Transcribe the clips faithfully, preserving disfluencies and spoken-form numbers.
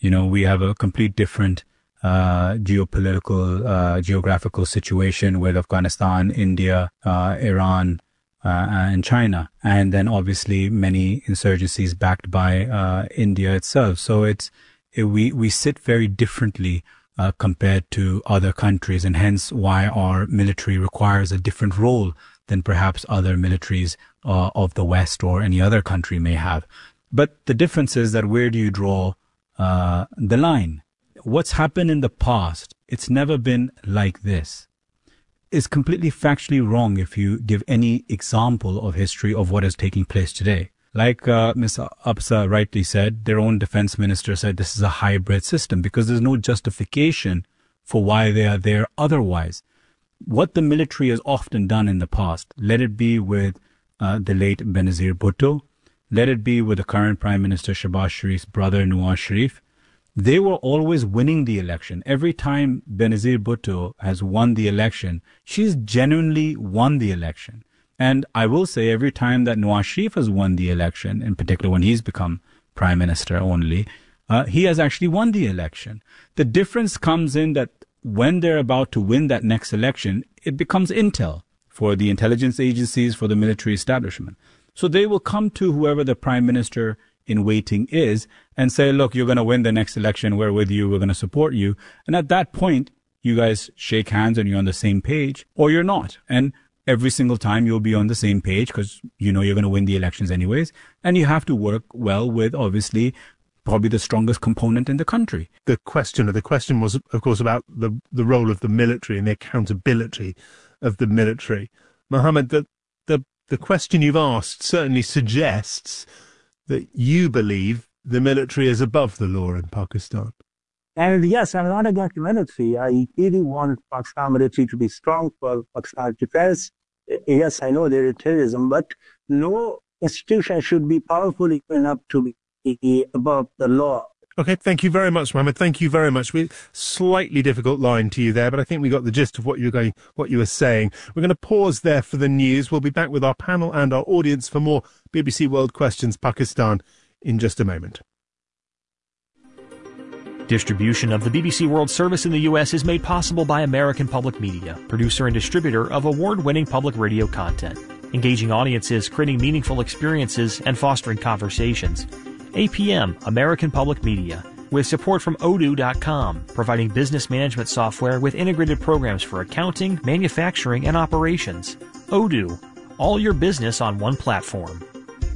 You know, we have a complete different uh, geopolitical, uh, geographical situation with Afghanistan, India, uh, Iran, uh, and China. And then obviously many insurgencies backed by uh, India itself. So it's, it, we, we sit very differently uh, compared to other countries, and hence why our military requires a different role than perhaps other militaries uh, of the West or any other country may have. But the difference is that where do you draw uh, the line? What's happened in the past, it's never been like this. It's completely factually wrong if you give any example of history of what is taking place today. Like uh, Miz Absa rightly said, their own defense minister said this is a hybrid system because there's no justification for why they are there otherwise. What the military has often done in the past, let it be with uh, the late Benazir Bhutto, let it be with the current Prime Minister Shehbaz Sharif's brother Nawaz Sharif, they were always winning the election. Every time Benazir Bhutto has won the election, she's genuinely won the election. And I will say every time that Nawaz Sharif has won the election, in particular when he's become Prime Minister only, uh, he has actually won the election. The difference comes in that when they're about to win that next election, it becomes intel for the intelligence agencies, for the military establishment. So they will come to whoever the Prime Minister in waiting is and say, look, you're going to win the next election. We're with you. We're going to support you. And at that point, you guys shake hands and you're on the same page, or you're not. And every single time you'll be on the same page because you know you're going to win the elections anyways. And you have to work well with, obviously, probably the strongest component in the country. The question, or the question was, of course, about the, the role of the military and the accountability of the military. Mohammed, the, the, the question you've asked certainly suggests that you believe the military is above the law in Pakistan. And yes, I'm not against the military. I really want Pakistan military to be strong for Pakistan's defense. Yes, I know there is terrorism, but no institution should be powerful enough to be above the law. Okay, thank you very much, Mohammed. Thank you very much. We slightly difficult line to you there, but I think we got the gist of what you were going, what you were saying. We're going to pause there for the news. We'll be back with our panel and our audience for more B B C World Questions Pakistan in just a moment. Distribution of the B B C World Service in the U S is made possible by American Public Media, producer and distributor of award-winning public radio content, engaging audiences, creating meaningful experiences, and fostering conversations. A P M, American Public Media, with support from odoo dot com, providing business management software with integrated programs for accounting, manufacturing, and operations. Odoo, all your business on one platform.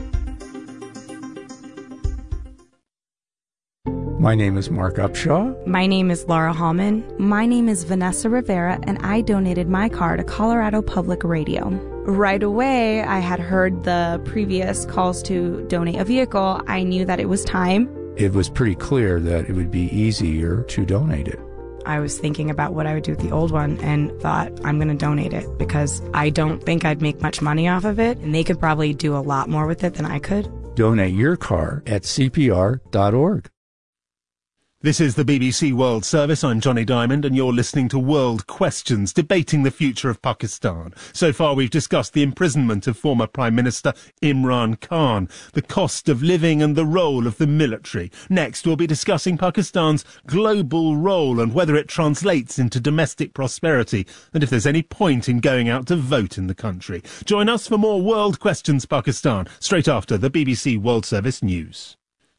My name is Mark Upshaw. My name is Laura Hallman. My name is Vanessa Rivera, and I donated my car to Colorado Public Radio. Right away, I had heard the previous calls to donate a vehicle. I knew that it was time. It was pretty clear that it would be easier to donate it. I was thinking about what I would do with the old one and thought, I'm going to donate it because I don't think I'd make much money off of it, and they could probably do a lot more with it than I could. Donate your car at C P R dot org. This is the B B C World Service. I'm Johnny Diamond, and you're listening to World Questions, debating the future of Pakistan. So far, we've discussed the imprisonment of former Prime Minister Imran Khan, the cost of living and the role of the military. Next, we'll be discussing Pakistan's global role and whether it translates into domestic prosperity, and if there's any point in going out to vote in the country. Join us for more World Questions Pakistan, straight after the B B C World Service News.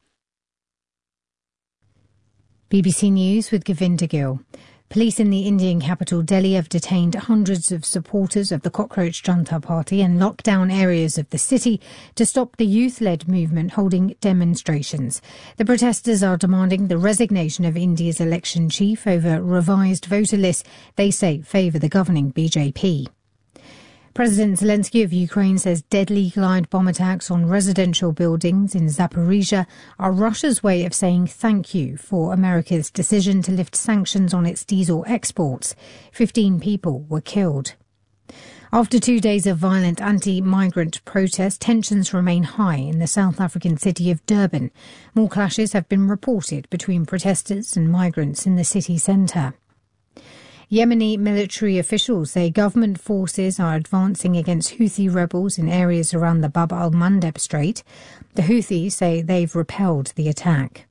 B B C News with Govinda Gill. Police in the Indian capital Delhi have detained hundreds of supporters of the Cockroach Janata Party and locked down areas of the city to stop the youth-led movement holding demonstrations. The protesters are demanding the resignation of India's election chief over revised voter lists they say favour the governing B J P. President Zelensky of Ukraine says deadly glide bomb attacks on residential buildings in Zaporizhia are Russia's way of saying thank you for America's decision to lift sanctions on its diesel exports. Fifteen people were killed. After two days of violent anti-migrant protests, tensions remain high in the South African city of Durban. More clashes have been reported between protesters and migrants in the city centre. Yemeni military officials say government forces are advancing against Houthi rebels in areas around the Bab al-Mandeb Strait. The Houthis say they've repelled the attack.